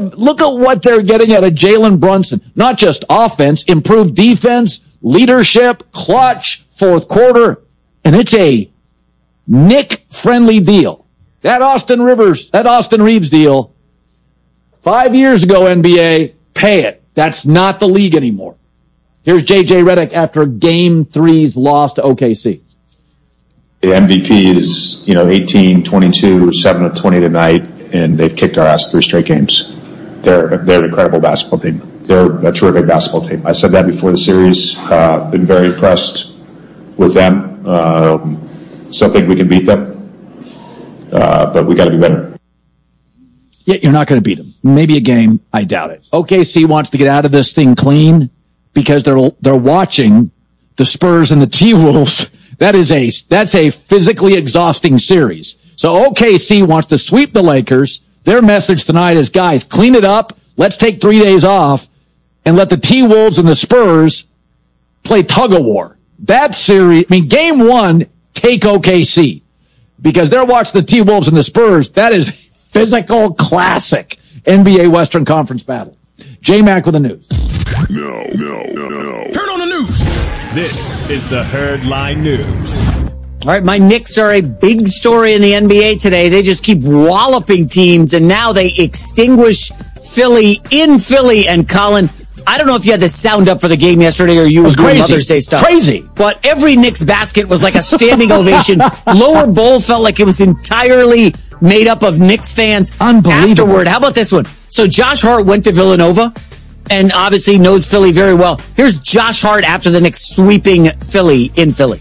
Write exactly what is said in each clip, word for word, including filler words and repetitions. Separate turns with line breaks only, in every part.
at look at what they're getting out of Jalen Brunson. Not just offense, improved defense, leadership, clutch, fourth quarter, and it's a Nick-friendly deal. That Austin Rivers, that Austin Reeves deal, five years ago, N B A, pay it. That's not the league anymore. Here's J J Redick after Game three's loss to O K C.
The M V P is, you know, eighteen, twenty-two, seven of twenty tonight, and they've kicked our ass three straight games. They're they're an incredible basketball team. They're a terrific basketball team. I said that before the series. Uh, been very impressed with them. Um, still think we can beat them, uh, but we got to be better.
Yeah, you're not going to beat them. Maybe a game. I doubt it. O K C wants to get out of this thing clean because they're they're watching the Spurs and the T-Wolves. That is a, that's a physically exhausting series. So O K C wants to sweep the Lakers. Their message tonight is, guys, clean it up. Let's take three days off and let the T-Wolves and the Spurs play tug of war. That series, I mean, game one, take O K C because they're watching the T-Wolves and the Spurs. That is physical classic N B A Western Conference battle. J-Mac with the news.
No, no, no, no.
Turn on the news. This is the Herdline News.
All right, my Knicks are a big story in the N B A today. They just keep walloping teams, and now they extinguish Philly in Philly. And Colin, I don't know if you had the sound up for the game yesterday or you were doing Mother's Day stuff.
Crazy.
But every Knicks basket was like a standing ovation. Lower bowl felt like it was entirely made up of Knicks fans.
Unbelievable.
Afterward, how about this one? So Josh Hart went to Villanova and obviously knows Philly very well. Here's Josh Hart after the Knicks sweeping Philly in Philly.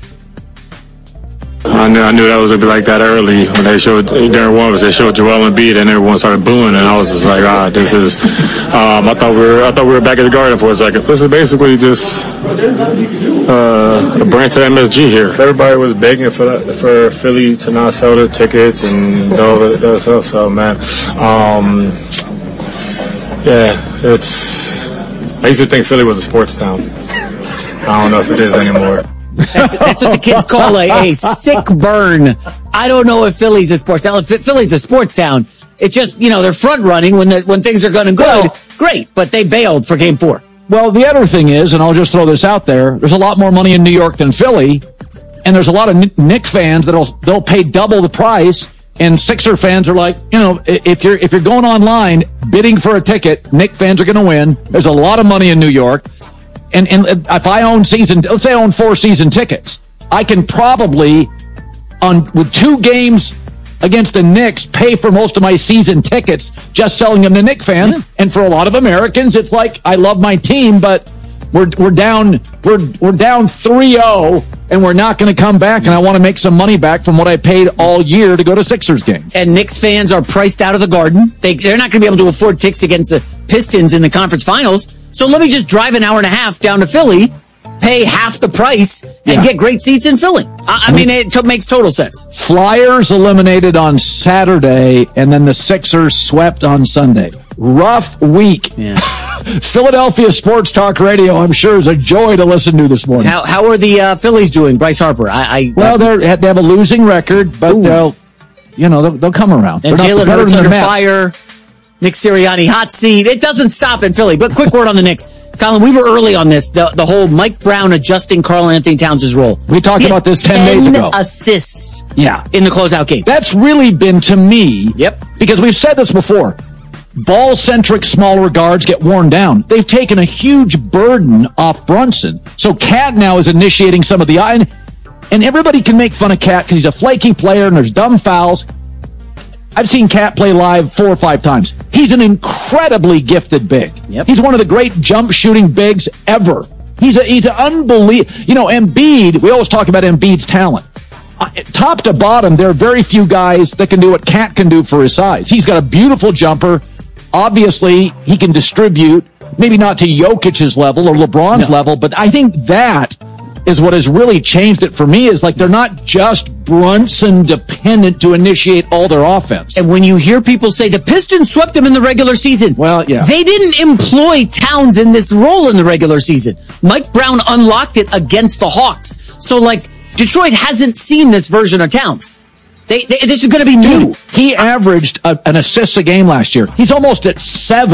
I knew, I knew that was going to be like that early when they showed, during one was they showed Joel Embiid and everyone started booing and I was just like, ah, this is, um, I thought we were, I thought we were back at the Garden for a second. This is basically just, uh, a branch of M S G here. Everybody was begging for that, for Philly to not sell their tickets and all that stuff. So man, um, yeah, it's, I used to think Philly was a sports town. I don't know if it is anymore.
That's, that's what the kids call a, a sick burn. I don't know if Philly's a sports town. If Philly's a sports town, it's just, you know, they're front running when the, when things are going good. Well, great, but they bailed for game four.
Well, the other thing is, and I'll just throw this out there, there's a lot more money in New York than Philly, and there's a lot of Knicks fans that'll they'll pay double the price, and Sixer fans are like, you know, if you're if you're going online bidding for a ticket, Knicks fans are going to win. There's a lot of money in New York. And, and if I own season, let's say I own four season tickets, I can probably, on with two games against the Knicks, pay for most of my season tickets just selling them to Knicks fans. Yeah. And for a lot of Americans, it's like, I love my team, but we're we're down we're we're down three oh, and we're not going to come back. And I want to make some money back from what I paid all year to go to Sixers games.
And Knicks fans are priced out of the Garden. They they're not going to be able to afford tickets against the Pistons in the conference finals. So let me just drive an hour and a half down to Philly, pay half the price, and yeah. get great seats in Philly. I, I mean, it t- makes total sense.
Flyers eliminated on Saturday, and then the Sixers swept on Sunday. Rough week.
Yeah.
Philadelphia Sports Talk Radio, I'm sure, is a joy to listen to this morning.
How how are the uh, Phillies doing, Bryce Harper? I, I
Well, they're, they have a losing record, but Ooh. they'll, you know, they'll, they'll come around.
And Jalen Hurts under fire. Nick Sirianni, hot seat. It doesn't stop in Philly. But quick word on the Knicks. Colin, we were early on this, the, the whole Mike Brown adjusting Karl Anthony Towns' role.
We talked about this ten days ago.
assists
yeah.
in the closeout game.
That's really been, to me,
yep.
because we've said this before, ball-centric smaller guards get worn down. They've taken a huge burden off Brunson. So Cat now is initiating some of the... And, and everybody can make fun of Cat because he's a flaky player and there's dumb fouls. I've seen Cat play live four or five times. He's an incredibly gifted big.
Yep.
He's one of the great jump shooting bigs ever. He's a, he's an unbelievable, you know, Embiid, we always talk about Embiid's talent. Uh, top to bottom, there are very few guys that can do what Cat can do for his size. He's got a beautiful jumper. Obviously, he can distribute, maybe not to Jokic's level or LeBron's no. level, but I think that is what has really changed it for me, is like they're not just Brunson dependent to initiate all their offense.
And when you hear people say the Pistons swept them in the regular season,
well, yeah,
they didn't employ Towns in this role in the regular season. Mike Brown unlocked it against the Hawks. So like Detroit hasn't seen this version of Towns. They, they this is going to be new.
Dude, he averaged a, an assist a game last year. He's almost at seven.